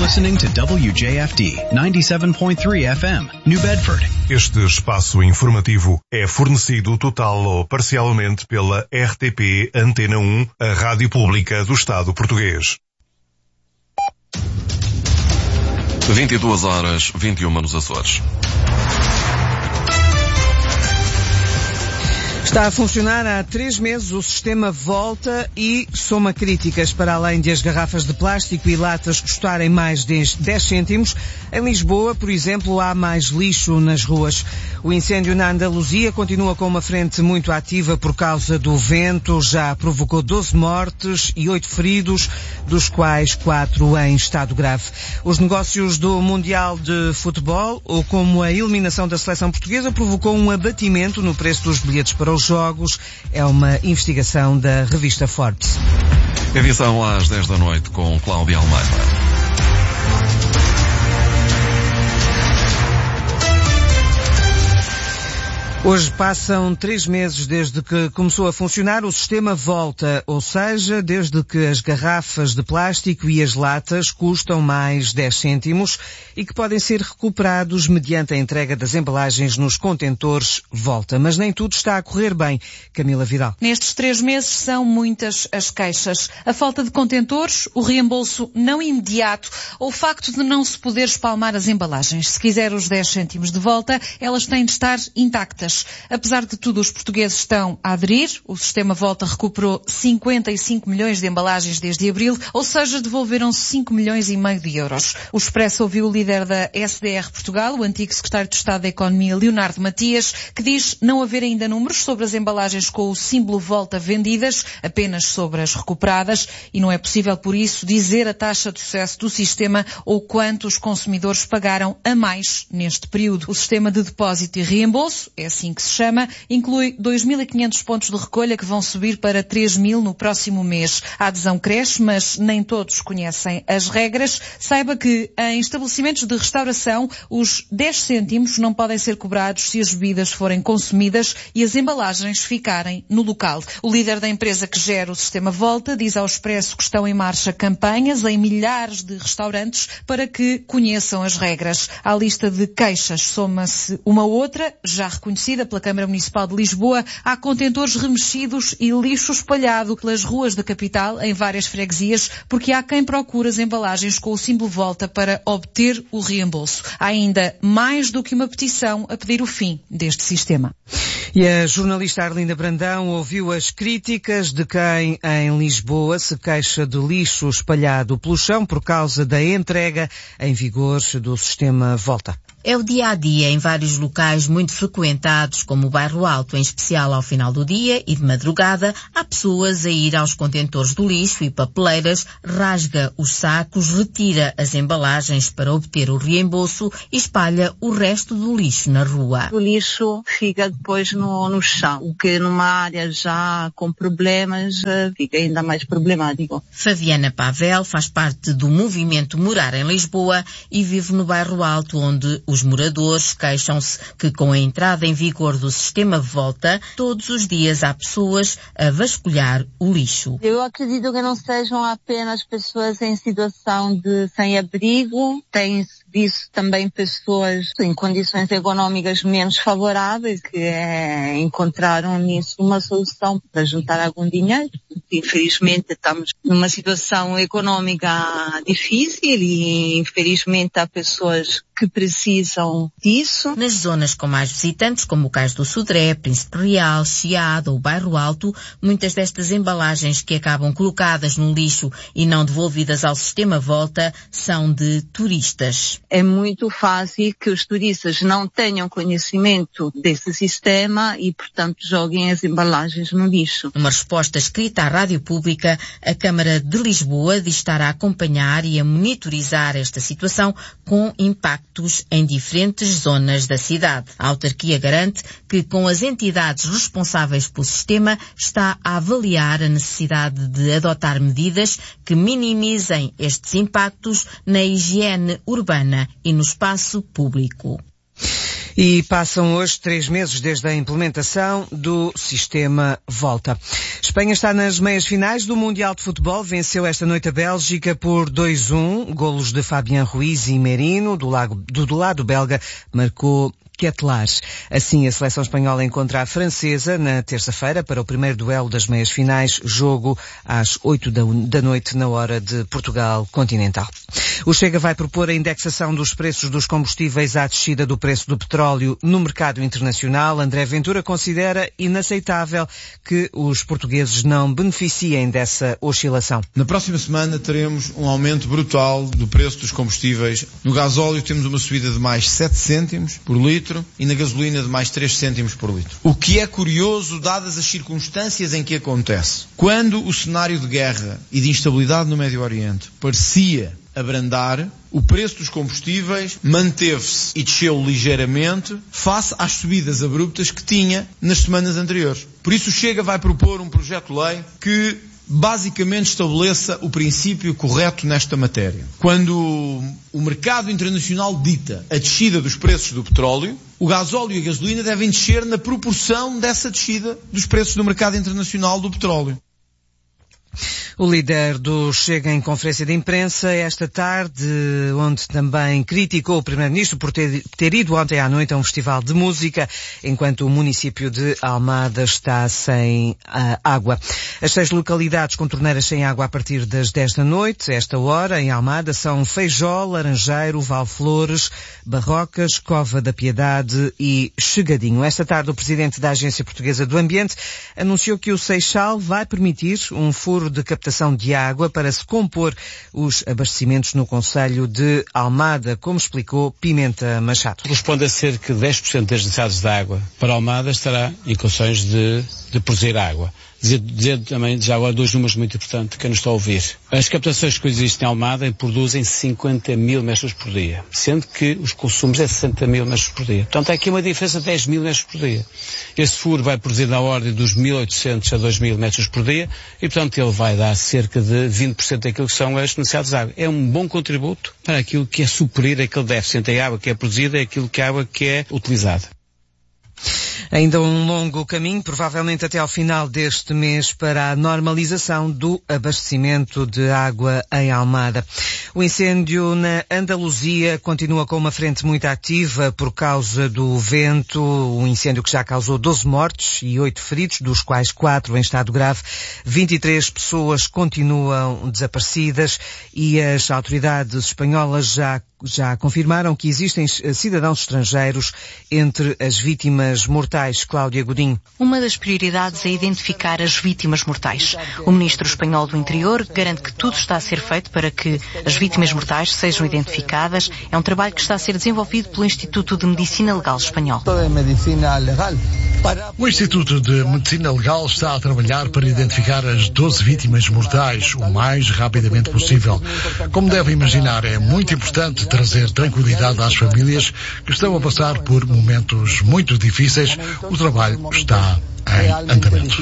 listening to WJFD 97.3 FM, New Bedford. Este espaço informativo é fornecido total ou parcialmente pela RTP Antena 1, a rádio pública do Estado português. 22h21 nos Açores. Está a funcionar há 3 meses o sistema Volta e soma críticas. Para além de as garrafas de plástico e latas custarem mais de 10 cêntimos, em Lisboa, por exemplo, há mais lixo nas ruas. O incêndio na Andaluzia continua com uma frente muito ativa por causa do vento. Já provocou 12 mortes e 8 feridos, dos quais 4 em estado grave. Os negócios do Mundial de Futebol, ou como a eliminação da seleção portuguesa, provocou um abatimento no preço dos bilhetes para os jogos. É uma investigação da revista Forbes. Edição às 10 da noite com Cláudia Almeida. Hoje passam 3 meses desde que começou a funcionar o sistema Volta, ou seja, desde que as garrafas de plástico e as latas custam mais 10 cêntimos e que podem ser recuperados mediante a entrega das embalagens nos contentores Volta. Mas nem tudo está a correr bem. Camila Vidal. Nestes 3 meses são muitas as queixas. A falta de contentores, o reembolso não imediato ou o facto de não se poder espalmar as embalagens. Se quiser os 10 cêntimos de volta, elas têm de estar intactas. Apesar de tudo, os portugueses estão a aderir. O sistema Volta recuperou 55 milhões de embalagens desde abril, ou seja, devolveram 5 milhões e meio de euros. O Expresso ouviu o líder da SDR Portugal, o antigo secretário de Estado da Economia, Leonardo Matias, que diz não haver ainda números sobre as embalagens com o símbolo Volta vendidas, apenas sobre as recuperadas, e não é possível, por isso, dizer a taxa de sucesso do sistema ou quanto os consumidores pagaram a mais neste período. O sistema de depósito e reembolso, é assim que se chama, inclui 2.500 pontos de recolha que vão subir para 3.000 no próximo mês. A adesão cresce, mas nem todos conhecem as regras. Saiba que em estabelecimentos de restauração os 10 cêntimos não podem ser cobrados se as bebidas forem consumidas e as embalagens ficarem no local. O líder da empresa que gera o sistema Volta diz ao Expresso que estão em marcha campanhas em milhares de restaurantes para que conheçam as regras. À lista de queixas soma-se uma outra, já reconhecida pela Câmara Municipal de Lisboa. Há contentores remexidos e lixo espalhado pelas ruas da capital em várias freguesias, porque há quem procure as embalagens com o símbolo Volta para obter o reembolso. Há ainda mais do que uma petição a pedir o fim deste sistema. E a jornalista Arlinda Brandão ouviu as críticas de quem em Lisboa se queixa de lixo espalhado pelo chão por causa da entrega em vigor do sistema Volta. É o dia-a-dia em vários locais muito frequentados, como o Bairro Alto, em especial ao final do dia e de madrugada. Há pessoas a ir aos contentores do lixo e papeleiras, rasga os sacos, retira as embalagens para obter o reembolso e espalha o resto do lixo na rua. O lixo fica depois no chão, o que numa área já com problemas fica ainda mais problemático. Fabiana Pavel faz parte do movimento Morar em Lisboa e vive no Bairro Alto, onde os moradores queixam-se que com a entrada em vigor do sistema Volta, todos os dias há pessoas a vasculhar o lixo. Eu acredito que não sejam apenas pessoas em situação de sem-abrigo, tem-se visto também pessoas em condições económicas menos favoráveis que encontraram nisso uma solução para juntar algum dinheiro. Infelizmente estamos numa situação económica difícil e infelizmente há pessoas que precisam disso. Nas zonas com mais visitantes, como o Cais do Sodré, Príncipe Real, Chiado ou Bairro Alto, muitas destas embalagens que acabam colocadas no lixo e não devolvidas ao sistema Volta são de turistas. É muito fácil que os turistas não tenham conhecimento desse sistema e, portanto, joguem as embalagens no lixo. Numa resposta escrita à Rádio Pública, a Câmara de Lisboa diz estar a acompanhar e a monitorizar esta situação com impactos em diferentes zonas da cidade. A autarquia garante que, com as entidades responsáveis pelo sistema, está a avaliar a necessidade de adotar medidas que minimizem estes impactos na higiene urbana e no espaço público. E passam hoje 3 meses desde a implementação do sistema Volta. Espanha está nas meias finais do Mundial de Futebol. Venceu esta noite a Bélgica por 2-1. Golos de Fabián Ruiz e Merino. Do lado belga marcou Ketelaere. Assim, a seleção espanhola encontra a francesa na terça-feira para o primeiro duelo das meias finais, jogo às 8 da noite na hora de Portugal continental. O Chega vai propor a indexação dos preços dos combustíveis à descida do preço do petróleo no mercado internacional. André Ventura considera inaceitável que os portugueses não beneficiem dessa oscilação. Na próxima semana teremos um aumento brutal do preço dos combustíveis. No gasóleo temos uma subida de mais 7 cêntimos por litro e na gasolina de mais 3 cêntimos por litro. O que é curioso, dadas as circunstâncias em que acontece. Quando o cenário de guerra e de instabilidade no Médio Oriente parecia abrandar, o preço dos combustíveis manteve-se e desceu ligeiramente face às subidas abruptas que tinha nas semanas anteriores. Por isso o Chega vai propor um projeto de lei que basicamente estabeleça o princípio correto nesta matéria. Quando o mercado internacional dita a descida dos preços do petróleo, o gasóleo e a gasolina devem descer na proporção dessa descida dos preços do mercado internacional do petróleo. O líder do Chega em conferência de imprensa esta tarde, onde também criticou o Primeiro-Ministro por ter ido ontem à noite a um festival de música, enquanto o município de Almada está sem água. As 6 localidades com torneiras sem água a partir das 10 da noite, esta hora, em Almada, são Feijó, Laranjeiro, Valflores, Barrocas, Cova da Piedade e Chegadinho. Esta tarde, o presidente da Agência Portuguesa do Ambiente anunciou que o Seixal vai permitir um furo de captação de água para se compor os abastecimentos no concelho de Almada, como explicou Pimenta Machado. Corresponde a cerca de 10% das necessidades de água para Almada estará em condições de produzir água. Dizer também, já agora, 2 números muito importantes que nos está a ouvir. As captações que existem em Almada produzem 50 mil metros por dia, sendo que os consumos é 60 mil metros por dia. Portanto, há aqui uma diferença de 10 mil metros por dia. Esse furo vai produzir na ordem dos 1.800 a 2.000 metros por dia e, portanto, ele vai dar cerca de 20% daquilo que são as necessidades de água. É um bom contributo para aquilo que é suprir aquele déficit entre a água que é produzida e aquilo que a água que é utilizada. Ainda um longo caminho, provavelmente até ao final deste mês, para a normalização do abastecimento de água em Almada. O incêndio na Andaluzia continua com uma frente muito ativa por causa do vento, um incêndio que já causou 12 mortes e 8 feridos, dos quais 4 em estado grave. 23 pessoas continuam desaparecidas e as autoridades espanholas já confirmaram que existem cidadãos estrangeiros entre as vítimas mortais. Cláudia Godinho. Uma das prioridades é identificar as vítimas mortais. O Ministro Espanhol do Interior garante que tudo está a ser feito para que as vítimas mortais sejam identificadas. É um trabalho que está a ser desenvolvido pelo Instituto de Medicina Legal Espanhol. O Instituto de Medicina Legal está a trabalhar para identificar as 12 vítimas mortais o mais rapidamente possível. Como devem imaginar, é muito importante trazer tranquilidade às famílias que estão a passar por momentos muito difíceis. O trabalho está em andamento.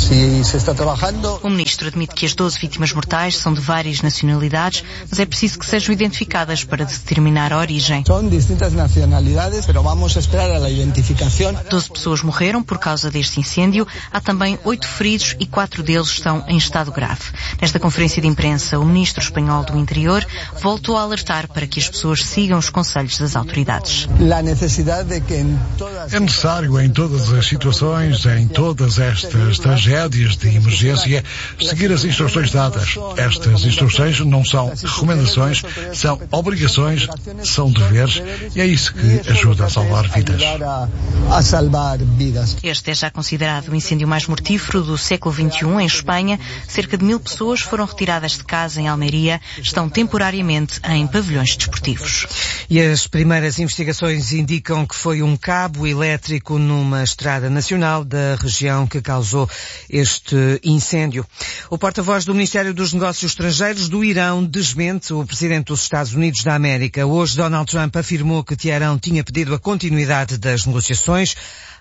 O Ministro admite que as 12 vítimas mortais são de várias nacionalidades, mas é preciso que sejam identificadas para determinar a origem. 12 pessoas morreram por causa deste incêndio. Há também 8 feridos e 4 deles estão em estado grave. Nesta conferência de imprensa, o Ministro Espanhol do Interior voltou a alertar para que as pessoas sigam os conselhos das autoridades. É necessário em todas as situações, em todas estas tragédias de emergência, seguir as instruções dadas. Estas instruções não são recomendações, são obrigações, são deveres e é isso que ajuda a salvar vidas. Este é já considerado o incêndio mais mortífero do século XXI em Espanha. Cerca de 1000 pessoas foram retiradas de casa em Almeria, estão temporariamente em pavilhões desportivos. E as primeiras investigações indicam que foi um cabo elétrico numa estrada nacional da região que causou este incêndio. O porta-voz do Ministério dos Negócios Estrangeiros do Irão desmente o presidente dos Estados Unidos da América. Hoje, Donald Trump afirmou que Teherão tinha pedido a continuidade das negociações.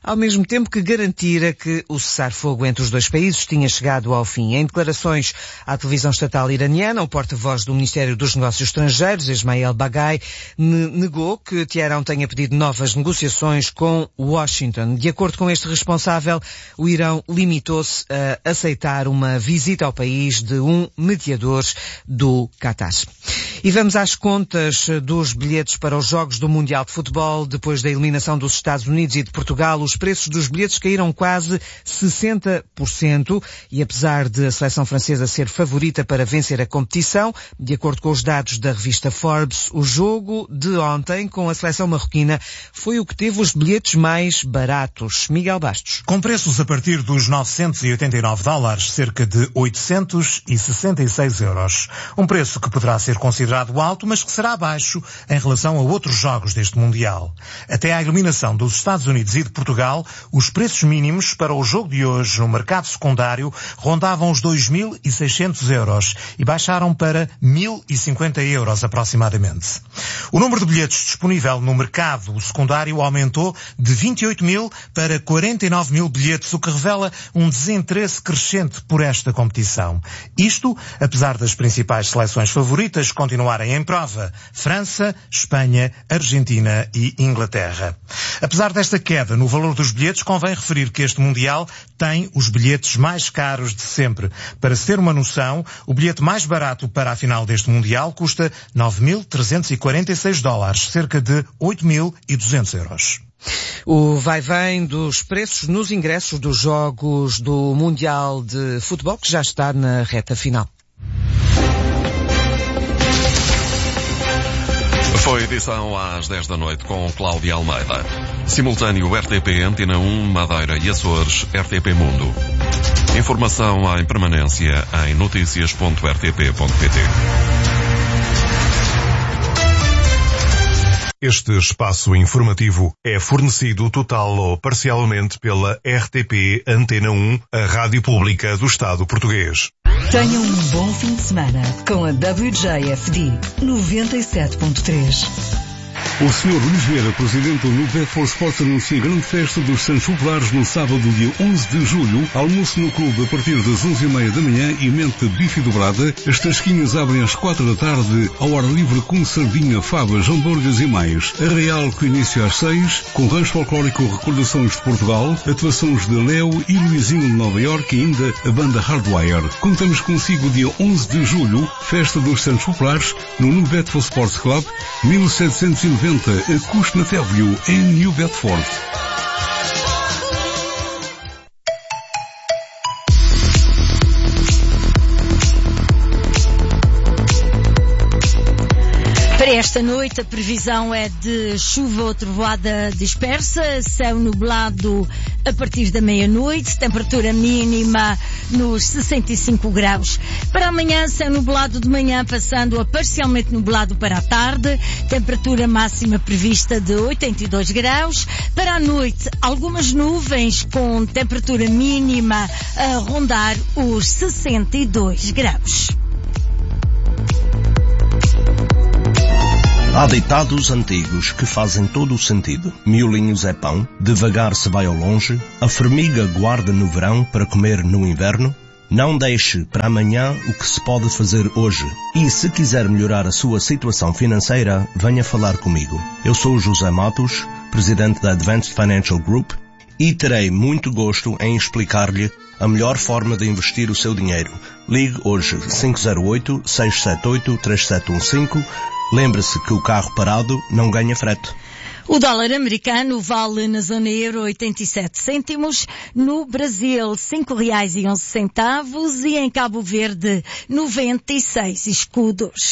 ao mesmo tempo que garantira que o cessar-fogo entre os dois países tinha chegado ao fim. Em declarações à televisão estatal iraniana, o porta-voz do Ministério dos Negócios Estrangeiros, Ismail Baghai, negou que Teherão tenha pedido novas negociações com Washington. De acordo com este responsável, o Irão limitou-se a aceitar uma visita ao país de um mediador do Qatar. E vamos às contas dos bilhetes para os Jogos do Mundial de Futebol. Depois da eliminação dos Estados Unidos e de Portugal, os preços dos bilhetes caíram quase 60% e apesar de a seleção francesa ser favorita para vencer a competição, de acordo com os dados da revista Forbes, o jogo de ontem com a seleção marroquina foi o que teve os bilhetes mais baratos. Miguel Bastos. Com preços a partir dos $989, cerca de 866 euros. Um preço que poderá ser considerado alto, mas que será baixo em relação a outros jogos deste Mundial. Até à eliminação dos Estados Unidos e de Portugal, os preços mínimos para o jogo de hoje no mercado secundário rondavam os 2.600 euros e baixaram para 1.050 euros aproximadamente. O número de bilhetes disponível no mercado secundário aumentou de 28.000 para 49.000 bilhetes, o que revela um desinteresse crescente por esta competição. Isto, apesar das principais seleções favoritas continuarem em prova: França, Espanha, Argentina e Inglaterra. Apesar desta queda no valor dos bilhetes, convém referir que este Mundial tem os bilhetes mais caros de sempre. Para se ter uma noção, o bilhete mais barato para a final deste Mundial custa $9.346, cerca de 8.200 euros. O vai-vem dos preços nos ingressos dos Jogos do Mundial de Futebol, que já está na reta final. Foi edição às 10 da noite com Cláudia Almeida. Simultâneo RTP Antena 1, Madeira e Açores, RTP Mundo. Informação em permanência em noticias.rtp.pt. Este espaço informativo é fornecido total ou parcialmente pela RTP Antena 1, a rádio pública do Estado português. Tenham um bom fim de semana com a WJFD 97.3. O Sr. Luís Vieira, presidente do New Bedford Sports, anuncia a grande festa dos Santos Populares no sábado, dia 11 de julho. Almoço no clube a partir das 11h30 da manhã e mente bife dobrada. As tasquinhas abrem às 4 da tarde, ao ar livre com sardinha, favas, hambúrgueres e mais. Arraial com início às 6, com rancho folclórico Recordações de Portugal, atuações de Léo e Luizinho de Nova Iorque e ainda a banda Hardwire. Contamos consigo dia 11 de julho, festa dos Santos Populares, no New Bedford Sports Club, 1790, a Cushnet Avenue, em New Bedford. Para esta noite a previsão é de chuva ou trovoada dispersa, céu nublado a partir da meia-noite, temperatura mínima nos 65 graus. Para amanhã, céu nublado de manhã, passando a parcialmente nublado para a tarde, temperatura máxima prevista de 82 graus. Para a noite, algumas nuvens com temperatura mínima a rondar os 62 graus. Há ditados antigos que fazem todo o sentido. Miolinhos é pão, devagar se vai ao longe, a formiga guarda no verão para comer no inverno. Não deixe para amanhã o que se pode fazer hoje. E se quiser melhorar a sua situação financeira, venha falar comigo. Eu sou José Matos, presidente da Advanced Financial Group, e terei muito gosto em explicar-lhe a melhor forma de investir o seu dinheiro. Ligue hoje 508-678-3715. Lembre-se que o carro parado não ganha frete. O dólar americano vale na zona euro 87 cêntimos, no Brasil R$5,11 e em Cabo Verde 96 escudos.